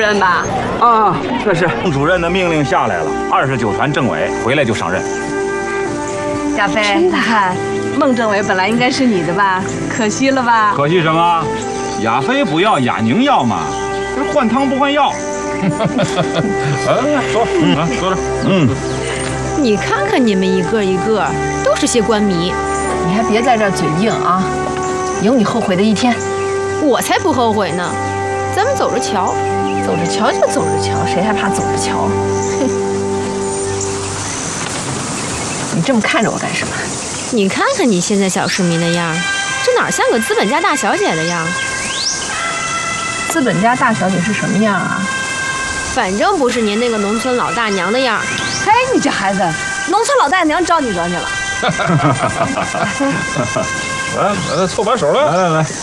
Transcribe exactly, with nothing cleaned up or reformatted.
任吧？ 啊，这是孟主任的命令下来了，二十九团政委回来就上任。 亚飞，你看，孟政委本来应该是你的吧？可惜了吧？ 可惜什么？亚飞不要，亚宁要嘛，这换汤不换药。啊，坐，啊，坐着。嗯， 你看看你们一个一个都是些官迷， 你还别在这儿嘴硬啊，有你后悔的一天。 我才不后悔呢。咱们走着瞧， 走着瞧就走着瞧，谁还怕走着瞧？哼！你这么看着我干什么？ 你看看你现在小市民的样，这哪像个资本家大小姐的样？ 资本家大小姐是什么样啊？ 反正不是您那个农村老大娘的样。 嘿，你这孩子，农村老大娘招你惹你了？ 来，呃，凑把手来，来来来。